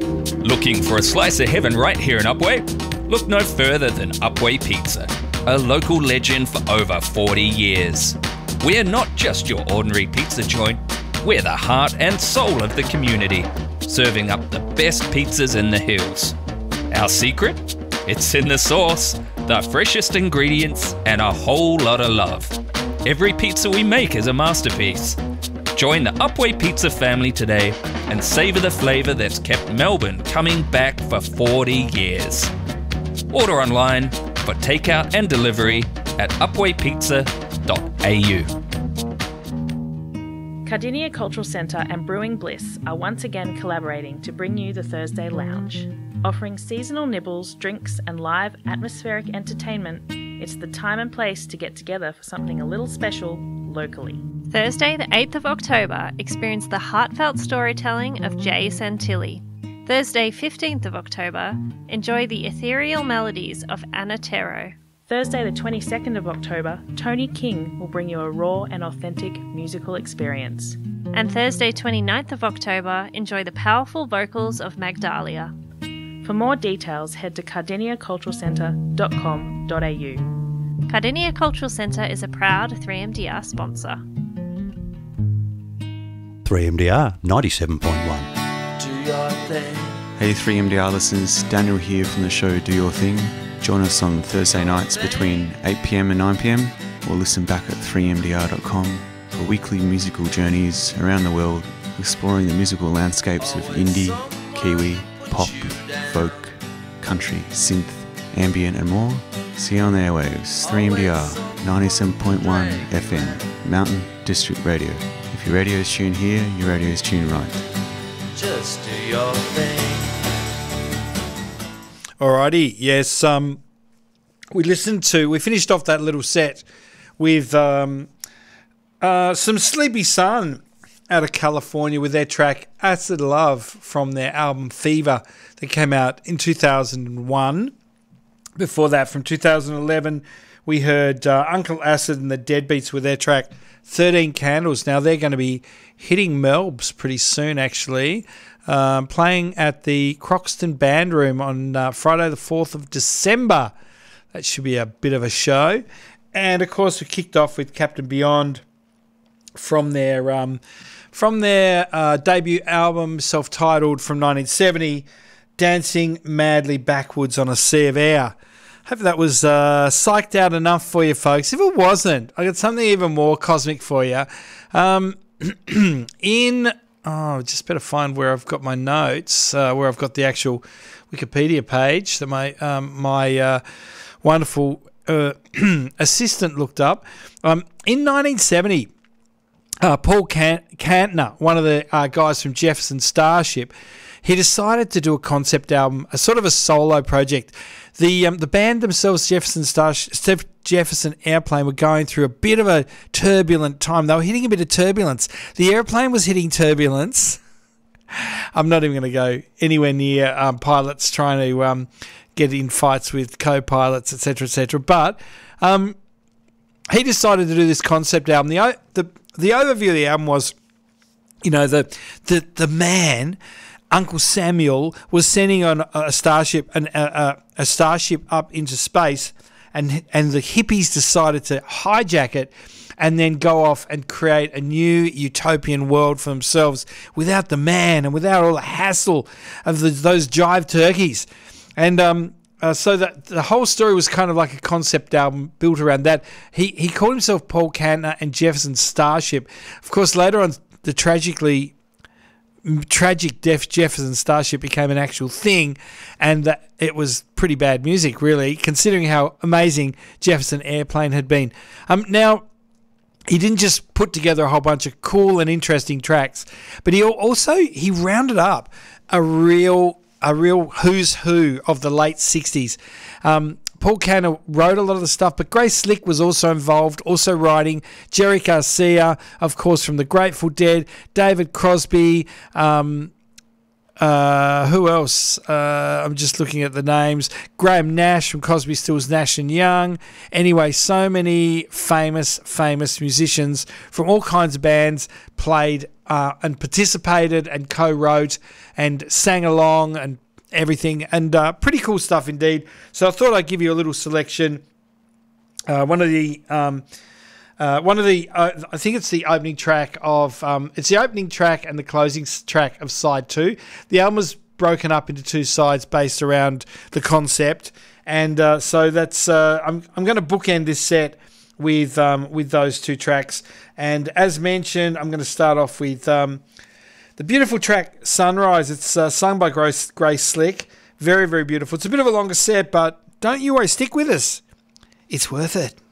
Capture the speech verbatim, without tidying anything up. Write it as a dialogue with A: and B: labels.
A: Looking for a slice of heaven right here in Upwey? Look no further than Upwey Pizza, a local legend for over forty years. We're not just your ordinary pizza joint, we're the heart and soul of the community, serving up the best pizzas in the hills. Our secret? It's in the sauce, the freshest ingredients, and a whole lot of love. Every pizza we make is a masterpiece. Join the Upwey Pizza family today and savour the flavour that's kept Melbourne coming back for forty years. Order online for takeout and delivery at upwey pizza dot a u.
B: Cardinia Cultural Centre and Brewing Bliss are once again collaborating to bring you the Thursday Lounge. Offering seasonal nibbles, drinks and live atmospheric entertainment, it's the time and place to get together for something a little special locally.
C: Thursday the eighth of October, experience the heartfelt storytelling of Jay Santilli. Thursday fifteenth of October, enjoy the ethereal melodies of Anna Tero.
B: Thursday the twenty-second of October, Tony King will bring you a raw and authentic musical experience.
C: And Thursday twenty-ninth of October, enjoy the powerful vocals of Magdalia.
B: For more details, head to cardinia cultural centre dot com dot a u.
C: Cardinia Cultural Centre is a proud three M D R sponsor.
D: three M D R ninety-seven point one.
E: Do your thing.
F: Hey three M D R listeners, Daniel here from the show Do Your Thing. Join us on Thursday nights between eight p m and nine p m or listen back at three m d r dot com for weekly musical journeys around the world, exploring the musical landscapes of indie, Kiwi, pop, folk, country, synth, ambient and more. See you on the airwaves, three M D R ninety-seven point one F M, Mountain District Radio. If your radio is tuned here, your radio is tuned right.
E: Just do your thing.
G: Alrighty, yes. Um, we listened to. We finished off that little set with um, uh, some Sleepy Sun out of California with their track "Acid Love" from their album Fever that came out in two thousand one. Before that, from two thousand eleven, we heard uh, Uncle Acid and the Deadbeats with their track thirteen Candles. Now, they're going to be hitting Melbs pretty soon, actually, um, playing at the Croxton Band Room on uh, Friday the fourth of December. That should be a bit of a show. And, of course, we kicked off with Captain Beyond from their, um, from their uh, debut album, self-titled, from nineteen seventy, Dancing Madly Backwards on a Sea of Air. Hope that was uh, psyched out enough for you folks. If it wasn't, I got something even more cosmic for you. Um, in, oh, just better find where I've got my notes, uh, where I've got the actual Wikipedia page that my um, my uh, wonderful uh, assistant looked up. Um, in nineteen seventy, uh, Paul Can- Kantner, one of the uh, guys from Jefferson Starship, he decided to do a concept album, a sort of a solo project. The um, the band themselves, Jefferson Starship, Jefferson Airplane, were going through a bit of a turbulent time. They were hitting a bit of turbulence. The airplane was hitting turbulence. I'm not even going to go anywhere near um, pilots trying to um, get in fights with co-pilots, et cetera, et cetera. But um, he decided to do this concept album. The the the overview of the album was, you know, the the the man, Uncle Samuel, was sending on a starship, an, a, a starship up into space, and and the hippies decided to hijack it, and then go off and create a new utopian world for themselves without the man and without all the hassle of the, those jive turkeys, and um, uh, so that the whole story was kind of like a concept album built around that. He he called himself Paul Kantner and Jefferson Starship. Of course, later on, the tragically tragic death Jefferson Starship became an actual thing, and that it was pretty bad music, really, considering how amazing Jefferson Airplane had been. Um, now, he didn't just put together a whole bunch of cool and interesting tracks, but he also he rounded up a real a real who's who of the late sixties. Um, Paul Kantner wrote a lot of the stuff, but Grace Slick was also involved, also writing. Jerry Garcia, of course, from the Grateful Dead. David Crosby, um, Uh, who else? Uh, I'm just looking at the names. Graham Nash from Cosby, Stills, Nash and Young. Anyway, so many famous, famous musicians from all kinds of bands played uh, and participated and co-wrote and sang along and everything. And uh, pretty cool stuff indeed. So I thought I'd give you a little selection. Uh, one of the... Um, Uh, one of the, uh, I think it's the opening track of, um, it's the opening track and the closing track of side two. The album was broken up into two sides based around the concept, and uh, so that's, uh, I'm I'm going to bookend this set with um, with those two tracks. And as mentioned, I'm going to start off with um, the beautiful track Sunrise. It's uh, sung by Grace, Grace Slick. Very, very beautiful. It's a bit of a longer set, but don't you worry, stick with us. It's worth it.